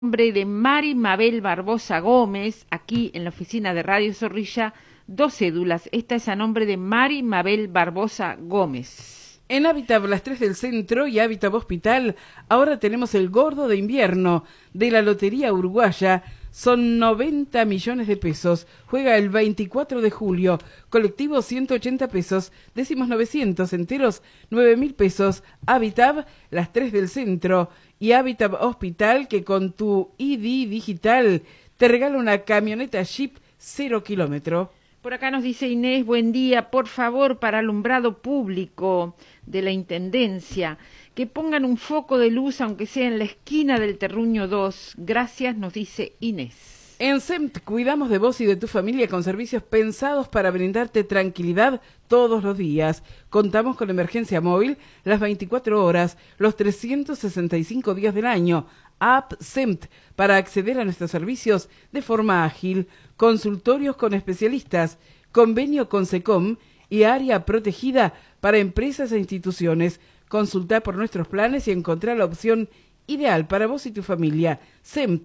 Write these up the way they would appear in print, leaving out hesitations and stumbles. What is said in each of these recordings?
Nombre de Mari Mabel Barbosa Gómez, aquí en la oficina de Radio Zorrilla, 2 cédulas. Esta es a nombre de Mari Mabel Barbosa Gómez. En Hábitat Las Tres del Centro y Hábitat Hospital, ahora tenemos el gordo de invierno de la Lotería Uruguaya. Son 90 millones de pesos. Juega el 24 de julio. Colectivo 180 pesos. Décimos 900. Enteros 9.000 pesos. Hábitat Las Tres del Centro y Hábitat Hospital, que con tu ID digital te regala una camioneta Jeep 0 kilómetro. Por acá nos dice Inés, buen día, por favor, para alumbrado público de la Intendencia, que pongan un foco de luz, aunque sea en la esquina del Terruño 2. Gracias, nos dice Inés. En SEMT cuidamos de vos y de tu familia con servicios pensados para brindarte tranquilidad todos los días. Contamos con emergencia móvil las 24 horas, los 365 días del año. App SEMT para acceder a nuestros servicios de forma ágil. Consultorios con especialistas, convenio con SECOM y área protegida para empresas e instituciones. Consulta por nuestros planes y encontrar la opción ideal para vos y tu familia. SEMT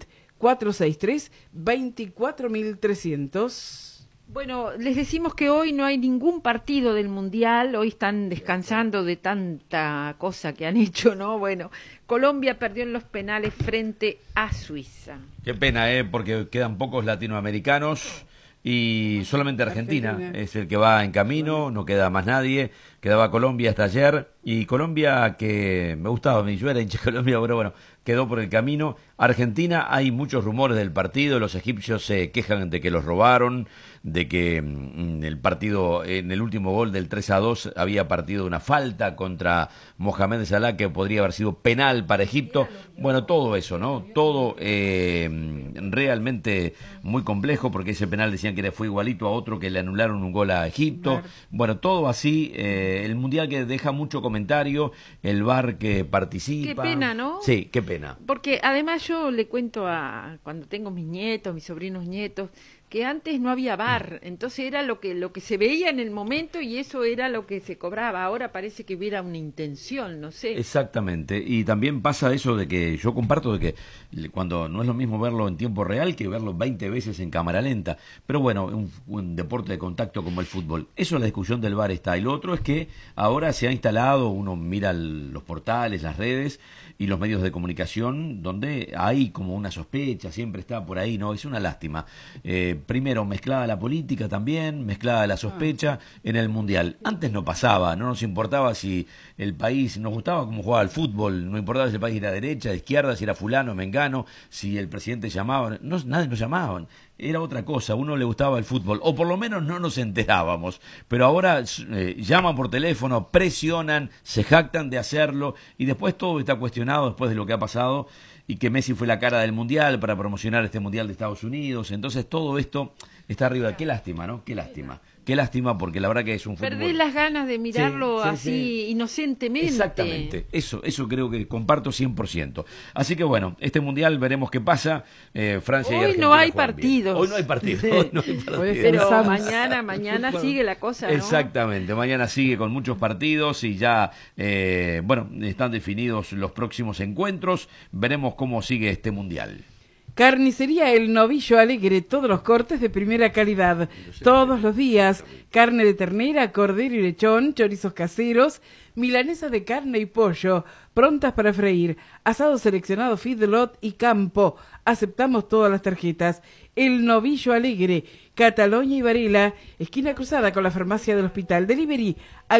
463-24300. Bueno, les decimos que hoy no hay ningún partido del Mundial, hoy están descansando de tanta cosa que han hecho, ¿no? Bueno, Colombia perdió en los penales frente a Suiza. Qué pena, porque quedan pocos latinoamericanos y solamente Argentina es el que va en camino, no queda más nadie. Quedaba Colombia hasta ayer, y Colombia, que me gustaba, yo era hincha de Colombia, pero bueno, quedó por el camino. Argentina, hay muchos rumores del partido, los egipcios se quejan de que los robaron, de que el partido, en el último gol del 3-2, había partido una falta contra Mohamed Salah, que podría haber sido penal para Egipto. Bueno, todo eso, ¿no? Todo realmente muy complejo, porque ese penal decían que fue igualito a otro que le anularon un gol a Egipto. Bueno, todo así. El Mundial que deja mucho comentario, el VAR que participa. Qué pena, ¿no? Sí, qué pena. Porque además yo le cuento cuando tengo mis nietos, mis sobrinos nietos, que antes no había VAR, entonces era lo que se veía en el momento y eso era lo que se cobraba. Ahora parece que hubiera una intención, no sé. Exactamente, y también pasa eso de que yo comparto de que cuando no es lo mismo verlo en tiempo real que verlo 20 veces en cámara lenta, pero bueno, un deporte de contacto como el fútbol, eso es la discusión del VAR está. Y lo otro es que ahora se ha instalado, uno mira los portales, las redes y los medios de comunicación, donde hay como una sospecha, siempre está por ahí, ¿no? Es una lástima. Primero, mezclada la política también, mezclada la sospecha en el Mundial. Antes no pasaba, no nos importaba si el país, nos gustaba cómo jugaba el fútbol, no importaba si el país era derecha, de izquierda, si era fulano, mengano, si el presidente llamaba, nadie nos llamaban. Era otra cosa, a uno le gustaba el fútbol, o por lo menos no nos enterábamos, pero ahora llaman por teléfono, presionan, se jactan de hacerlo, y después todo está cuestionado después de lo que ha pasado, y que Messi fue la cara del Mundial para promocionar este Mundial de Estados Unidos. Entonces todo esto está arriba. Qué lástima, ¿no? Qué lástima. Qué lástima, porque la verdad que es un fútbol. Perdés las ganas de mirarlo sí, así inocentemente. Exactamente, eso creo que comparto 100%. Así que bueno, este Mundial veremos qué pasa. Francia y Argentina no hay juegan partidos. bien. Hoy no hay partidos. Hoy no hay partidos. Pero mañana sigue la cosa, ¿no? Exactamente, mañana sigue con muchos partidos y ya, están definidos los próximos encuentros. Veremos cómo sigue este Mundial. Carnicería El Novillo Alegre, todos los cortes de primera calidad, todos los días, carne de ternera, cordero y lechón, chorizos caseros, milanesa de carne y pollo, prontas para freír, asado seleccionado feedlot y campo, aceptamos todas las tarjetas. El Novillo Alegre, Cataluña y Varela, esquina cruzada con la farmacia del hospital. Delivery al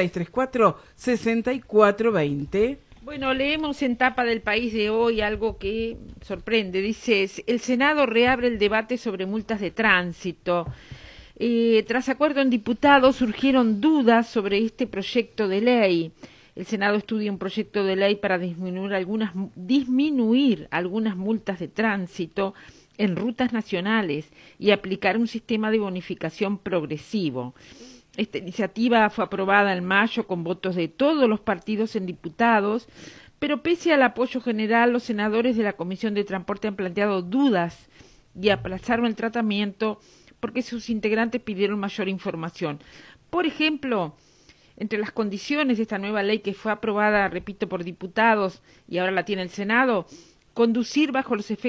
4634-6420. Bueno, leemos en tapa del País de hoy algo que sorprende. Dice, el Senado reabre el debate sobre multas de tránsito. Tras acuerdo en diputados surgieron dudas sobre este proyecto de ley. El Senado estudia un proyecto de ley para disminuir algunas multas de tránsito en rutas nacionales y aplicar un sistema de bonificación progresivo. Esta iniciativa fue aprobada en mayo con votos de todos los partidos en diputados, pero pese al apoyo general, los senadores de la Comisión de Transporte han planteado dudas y aplazaron el tratamiento porque sus integrantes pidieron mayor información. Por ejemplo, entre las condiciones de esta nueva ley que fue aprobada, repito, por diputados y ahora la tiene el Senado, conducir bajo los efectos